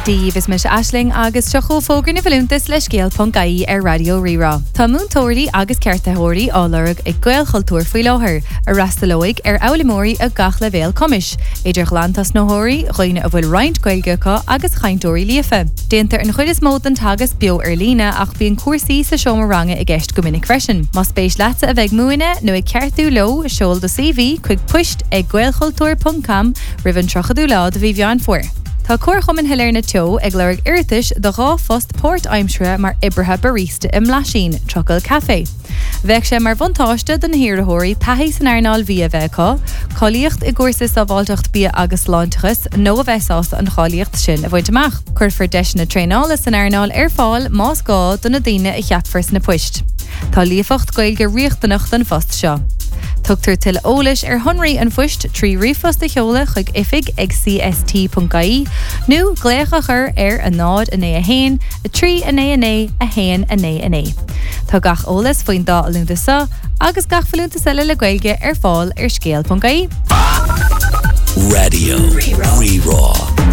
Díomh mis Aisling agus tuchó fógur na bhfuilúntas leis scéal.caí ar Radio Rirá. Tá múntóirí agus ceartaitheoirí álarg ag Gael Chultúr faoi láthair ar rastalóig ar Aulamóirí a gach le bhéal comis. Idir glantas nóthirí, roiine a bhfuil roinnt Gaelgeacha agus chaintóirí líofa. Déantar an chuid is mód an tagas bio ar lína ach bíon cuasaí sa seomar-ranga i gceist go minic freisin. Má spéis leata a bheith múine nó ag ceartú lo seol do CV chuig puist ag gaelchultúr.com rivan trochadú lá do bhí bheán fuair. Tá cuarchumin heléir na teo ag leirg irtis do rá fost Port Aimsre mar ibrithe barista im Lasín, Trocail Café. Bheith sé mar bhantáiste den hiarthóirí peithí san airnáil bhí a bheitá, cholíocht i gcuirsa sa bháilteacht bí agus láintachas nó a bheitás an cholíocht sin a bhaid amach. Cuirfar deis na tréála san airnáil ar fáil más gá don na daine i cheapfars na puist. Tá líofacht Gaeilge riochtanach den fost seo. Tugtar til ólis ar honraí an fuist trí rifos de cheola chuig ifig ag cst.caí nó glécha chur ar a nád a né a hain, a trí a né a hain a né a né. Tá gach ólas faoin dá a lúnta sa, agus gach falúnta sile le Gaeilge ar fáil ar scéal.caí. Radio Rirá.